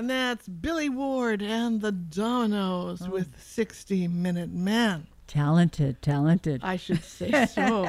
And that's Billy Ward and the Dominoes with 60-Minute Man. Talented. I should say so.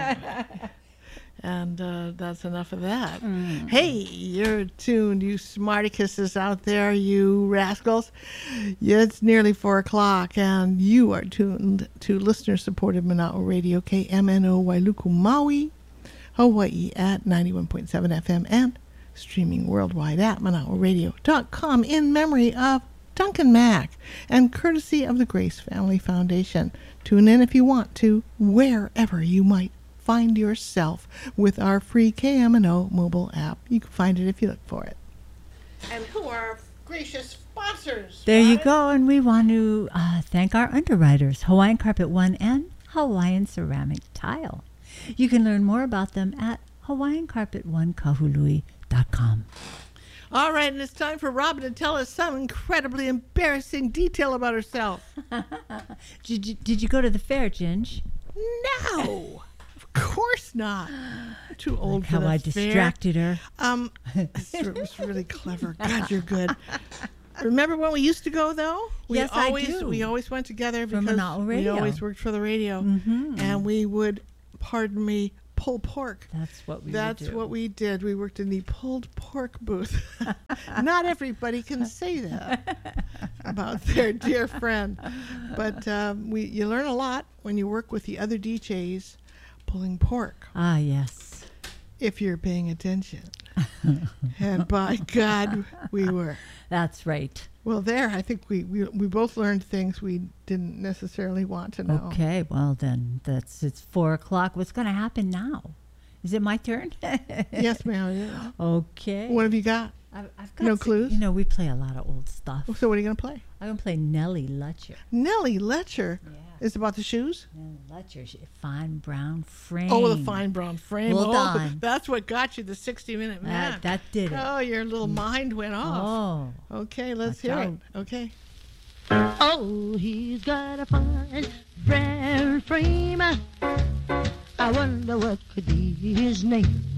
And that's enough of that. Hey, you're tuned, you smarticusses out there, you rascals. Yeah, it's nearly 4 o'clock, and you are tuned to listener-supported Manaʻo Radio, KMNO Wailuku, Maui, Hawaii at 91.7 FM, and streaming worldwide at ManaʻoRadio.com in memory of Duncan Mack, and courtesy of the Grace Family Foundation. Tune in if you want to, wherever you might find yourself, with our free KMNO mobile app. You can find it if you look for it. And who are our gracious sponsors? There you go, and we want to thank our underwriters, Hawaiian Carpet One and Hawaiian Ceramic Tile. You can learn more about them at hawaiiancarpet1kahului.com. All right, and it's time for Robin to tell us some incredibly embarrassing detail about herself. Did you go to the fair, Ginge? No, of course not. I'm too old Like for how the I fair. distracted her. It was really clever. God, you're good. Remember when we used to go, though? Yes, I do. We always went together For because Manaʻo we Radio. always worked for the radio. And we would, pardon me, pull pork. That's what we That's would do. what we did. We worked in the pulled pork booth. Not everybody can say that about their dear friend. But you learn a lot when you work with the other DJs pulling pork, Ah, yes. if you're paying attention. And by God, we were. That's right. Well, there, I think we both learned things we didn't necessarily want to know. Okay, well then, it's 4 o'clock. What's going to happen now? Is it my turn? Yes, ma'am. Yeah. Okay. What have you got? I've got No clues? You know, we play a lot of old stuff. So what are you going to play? I'm going to play Nellie Letcher. Nellie Letcher. Yeah. Is it about the shoes? Nellie Letcher, fine brown frame. Oh, the fine brown frame. Well oh, done. That's what got you the 60-minute man. That did it. Oh, your little mind went off. Oh. Okay, let's Watch hear out. it. Okay. Oh, he's got a fine brown frame. I wonder what could be his name.